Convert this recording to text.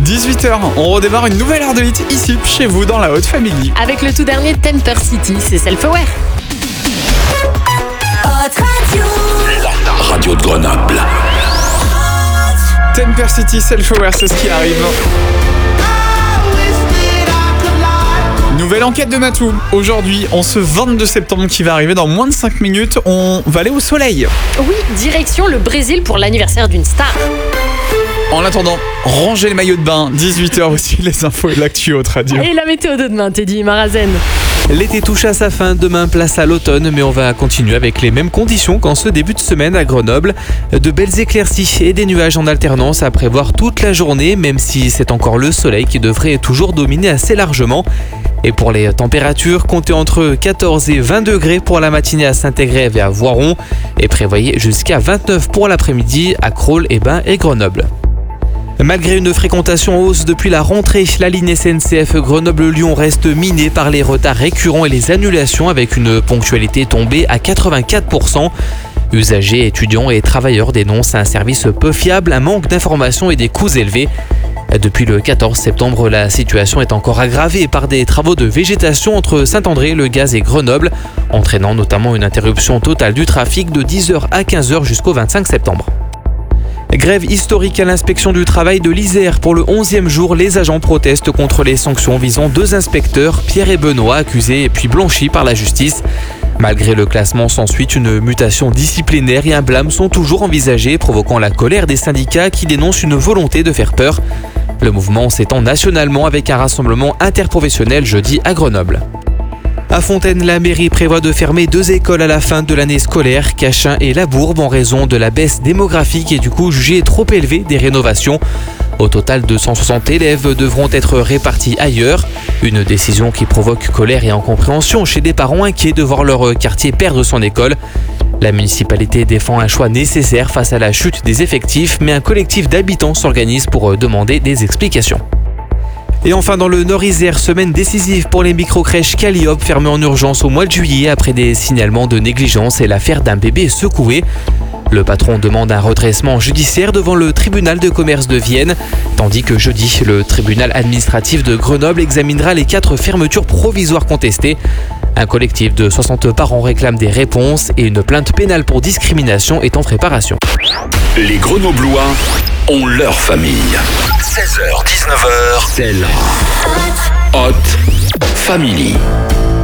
18h, on redémarre une nouvelle heure de hit ici, chez vous, dans la Haute Family. Avec le tout dernier Temper City, c'est Self-Aware. La radio de Grenoble. Temper City, Self-Aware, c'est ce qui arrive. Nouvelle enquête de Matou. Aujourd'hui, en ce 22 septembre qui va arriver dans moins de 5 minutes, on va aller au soleil. Oui, direction le Brésil pour l'anniversaire d'une star. En attendant, rangez les maillots de bain. 18h aussi, les infos et l'actu Haute Radio. Et la météo de demain, Teddy Marazen. L'été touche à sa fin, demain place à l'automne, mais on va continuer avec les mêmes conditions qu'en ce début de semaine à Grenoble. De belles éclaircies et des nuages en alternance à prévoir toute la journée, même si c'est encore le soleil qui devrait toujours dominer assez largement. Et pour les températures, comptez entre 14 et 20 degrés pour la matinée à Saint-Égrève et à Voiron, et prévoyez jusqu'à 29 pour l'après-midi à Crolles, Bains et Grenoble. Malgré une fréquentation en hausse depuis la rentrée, la ligne SNCF Grenoble-Lyon reste minée par les retards récurrents et les annulations avec une ponctualité tombée à 84%. Usagers, étudiants et travailleurs dénoncent un service peu fiable, un manque d'informations et des coûts élevés. Depuis le 14 septembre, la situation est encore aggravée par des travaux de végétation entre Saint-André, Le Gaz et Grenoble, entraînant notamment une interruption totale du trafic de 10h à 15h jusqu'au 25 septembre. Grève historique à l'inspection du travail de l'Isère. Pour le 11e jour, les agents protestent contre les sanctions visant 2 inspecteurs, Pierre et Benoît, accusés et puis blanchis par la justice. Malgré le classement, s'ensuit une mutation disciplinaire et un blâme sont toujours envisagés, provoquant la colère des syndicats qui dénoncent une volonté de faire peur. Le mouvement s'étend nationalement avec un rassemblement interprofessionnel jeudi à Grenoble. À Fontaine, la mairie prévoit de fermer 2 écoles à la fin de l'année scolaire, Cachin et Labourbe, en raison de la baisse démographique et du coût jugé trop élevé des rénovations. Au total, 260 élèves devront être répartis ailleurs. Une décision qui provoque colère et incompréhension chez des parents inquiets de voir leur quartier perdre son école. La municipalité défend un choix nécessaire face à la chute des effectifs, mais un collectif d'habitants s'organise pour demander des explications. Et enfin dans le Nord-Isère, semaine décisive pour les micro-crèches Calliope fermées en urgence au mois de juillet après des signalements de négligence et l'affaire d'un bébé secoué. Le patron demande un redressement judiciaire devant le tribunal de commerce de Vienne, tandis que jeudi, le tribunal administratif de Grenoble examinera les 4 fermetures provisoires contestées. Un collectif de 60 parents réclame des réponses et une plainte pénale pour discrimination est en préparation. Les Grenoblois ont leur famille. 16h, 19h, c'est la Haute Family.